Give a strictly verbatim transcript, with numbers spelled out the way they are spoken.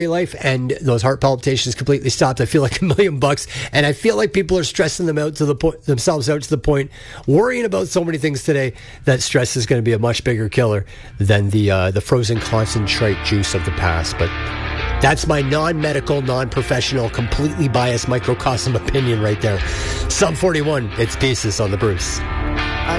life and those heart palpitations completely stopped, I feel like a million bucks. And I feel like people are stressing them out to the point, themselves out to the point, worrying about so many things today that stress is going to be a much bigger killer than the uh, the frozen concentrate juice of the past. But that's my non-medical, non-professional, completely biased microcosm opinion right there. Sub forty-one, it's Pieces on the Bruce.